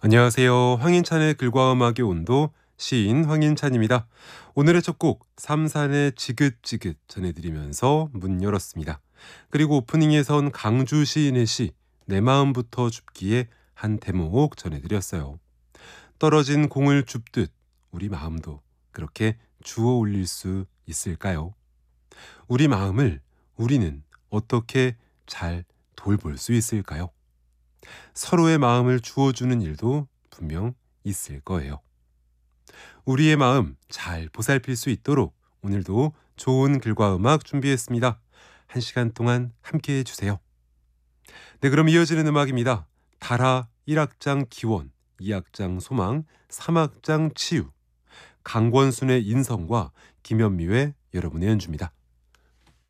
안녕하세요. 황인찬의 글과 음악의 온도 시인 황인찬입니다. 오늘의 첫 곡 삼산의 지긋지긋 전해드리면서 문 열었습니다. 그리고 오프닝에선 강주 시인의 시 내 마음부터 줍기에 한 대목 전해드렸어요. 떨어진 공을 줍듯 우리 마음도 그렇게 주워 올릴 수 있을까요? 우리 마음을 우리는 어떻게 잘 돌볼 수 있을까요? 서로의 마음을 주어주는 일도 분명 있을 거예요. 우리의 마음 잘 보살필 수 있도록 오늘도 좋은 글과 음악 준비했습니다. 1시간 동안 함께 해주세요. 네, 그럼 이어지는 음악입니다. 달아 1악장 기원, 2악장 소망, 3악장 치유, 강권순의 인성과 김현미의 여러분의 연주입니다.